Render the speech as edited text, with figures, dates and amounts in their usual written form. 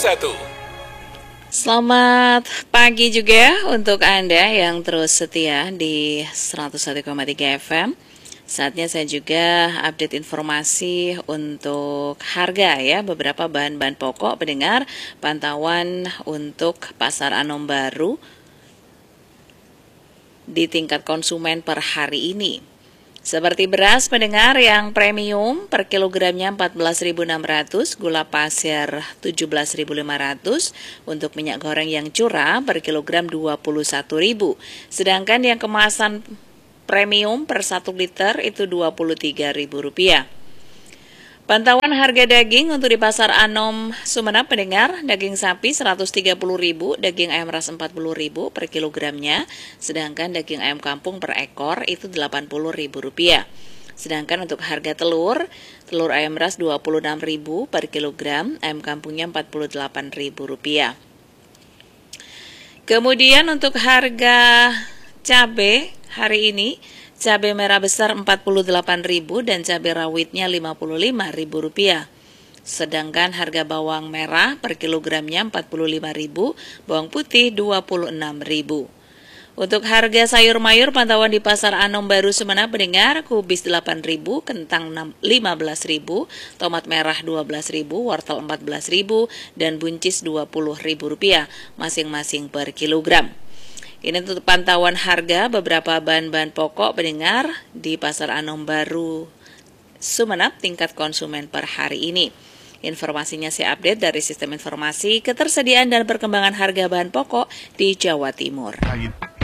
Selamat pagi juga untuk Anda yang terus setia di 101,3 FM. Saatnya saya juga update informasi untuk harga ya, beberapa bahan-bahan pokok pendengar, pantauan untuk Pasar Anom Baru di tingkat konsumen per hari ini. Seperti beras pendengar yang premium per kilogramnya 14.600, gula pasir 17.500, untuk minyak goreng yang curah per kilogram 21.000. Sedangkan yang kemasan premium per 1 liter itu Rp23.000. Pantauan harga daging untuk di Pasar Anom Sumeneb pendengar, daging sapi Rp130.000, daging ayam ras Rp40.000 per kilogramnya, sedangkan daging ayam kampung per ekor itu Rp80.000. Sedangkan untuk harga telur ayam ras Rp26.000 per kilogram, ayam kampungnya Rp48.000. Kemudian untuk harga cabai hari ini, cabai merah besar Rp48.000 dan cabai rawitnya Rp55.000. Sedangkan harga bawang merah per kilogramnya Rp45.000, bawang putih Rp26.000. Untuk harga sayur mayur pantauan di Pasar Anom Baru Sumeneb pendengar, kubis Rp8.000, kentang Rp15.000, tomat merah Rp12.000, wortel Rp14.000, dan buncis Rp20.000 masing-masing per kilogram. Ini untuk pantauan harga beberapa bahan-bahan pokok pendengar di Pasar Anom Baru Sumeneb tingkat konsumen per hari ini. Informasinya saya update dari Sistem Informasi Ketersediaan dan Perkembangan Harga Bahan Pokok di Jawa Timur.